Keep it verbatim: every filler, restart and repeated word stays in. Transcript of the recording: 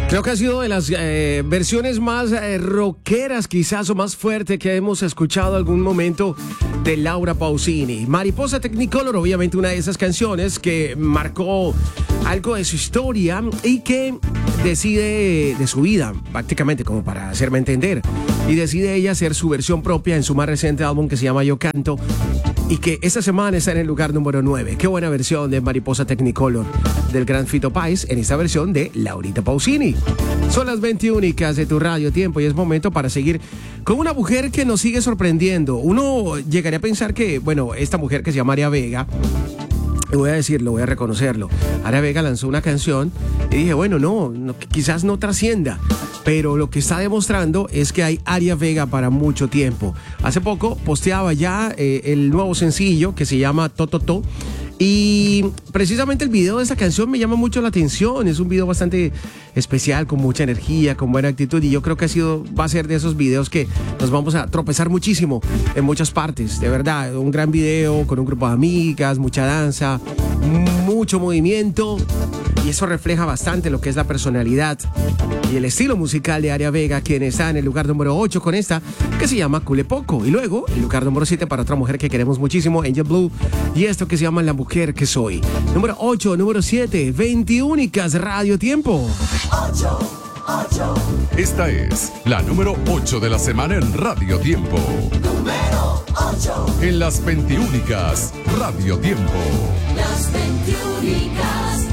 Creo que ha sido de las eh, versiones más eh, rockeras quizás o más fuerte que hemos escuchado algún momento de Laura Pausini. Mariposa Technicolor, obviamente una de esas canciones que marcó algo de su historia y que decide de su vida, prácticamente como para hacerme entender, y decide ella hacer su versión propia en su más reciente álbum que se llama Yo Canto y que esta semana está en el lugar número nueve. Qué buena versión de Mariposa Technicolor del gran Fito Páez en esta versión de Laurita Pausini. Son las veintiúnicas de tu radio tiempo y es momento para seguir con una mujer que nos sigue sorprendiendo. Uno llegaría a pensar que, bueno, esta mujer que se llama Aria Vega, y voy a decirlo, voy a reconocerlo, Aria Vega lanzó una canción y dije, bueno, no, no quizás no trascienda, pero lo que está demostrando es que hay Aria Vega para mucho tiempo. Hace poco posteaba ya eh, el nuevo sencillo que se llama Tototo. Y precisamente el video de esta canción me llama mucho la atención. Es un video bastante especial, con mucha energía, con buena actitud. Y yo creo que ha sido, va a ser de esos videos que nos vamos a tropezar muchísimo en muchas partes. De verdad, un gran video con un grupo de amigas, mucha danza, mucho movimiento. Y eso refleja bastante lo que es la personalidad y el estilo musical de Aria Vega, quien está en el lugar número ocho con esta, que se llama Cule Poco. Y luego, el lugar número siete para otra mujer que queremos muchísimo, Angel Blue, y esto que se llama La Mujer que Soy. Número ocho, número siete, veintiúnicas Radio Tiempo. ocho, ocho. Esta es la número ocho de la semana en Radio Tiempo. Número ocho. En las veintiúnicas Radio Tiempo. Las veintiúnicas.